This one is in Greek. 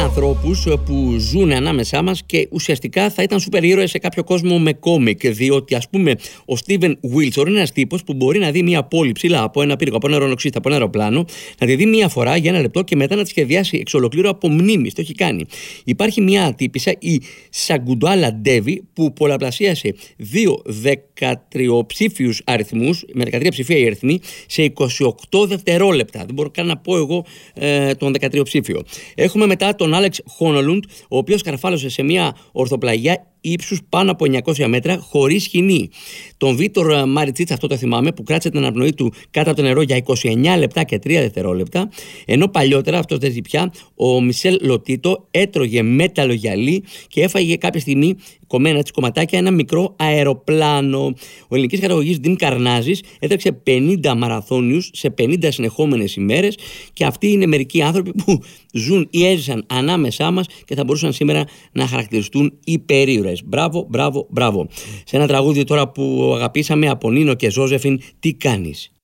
ανθρώπους που ζουν ανάμεσά μας και ουσιαστικά θα ήταν σούπερ ήρωες σε κάποιο κόσμο με κόμικ. Διότι, ας πούμε, ο Στίβεν Βίλσον είναι ένας τύπος που μπορεί να δει μια πόλη ψηλά από ένα πύργο, από ένα αερονοξύστα, από ένα αεροπλάνο, να τη δει μια φορά για ένα λεπτό και μετά να τη σχεδιάσει εξ ολοκλήρου από μνήμης. Το έχει κάνει. Υπάρχει μια τύπισσα, η Σαγκουντουάλα Ντέβι, που πολλαπλασίασε δύο 13ψήφιους αριθμούς, με 13 ψηφία οι αριθμοί, σε 28 δευτερόλεπτα. Δεν μπορώ καν να πω εγώ τον 13ψήφιο. Έχουμε μετά τον Άλεξ Χόνολουντ, ο οποίος καρφάλωσε σε μια ορθοπλαγιά ύψους πάνω από 900 μέτρα χωρίς σκηνή. Τον Βίτορ Μαριτσίτσα, αυτό το θυμάμαι, που κράτησε την αναπνοή του κάτω από το νερό για 29 λεπτά και 3 δευτερόλεπτα. Ενώ παλιότερα, αυτός δεν ζει πια, ο Μισελ Λοτίτο έτρωγε μέταλλο γυαλί και έφαγε κάποια στιγμή κομμένα της κομματάκια ένα μικρό αεροπλάνο. Ο ελληνικής καταγωγής Ντίμ Καρνάζης έτρεξε 50 μαραθώνιους σε 50 συνεχόμενες ημέρες και αυτοί είναι μερικοί άνθρωποι που ζουν ή έζησαν ανάμεσά μας και θα μπορούσαν σήμερα να χαρακτηριστούν υπερήρωες. Μπράβο, μπράβο, μπράβο. Σε ένα τραγούδι τώρα που αγαπήσαμε από Νίνο και Ζώζεφιν, τι κάνεις.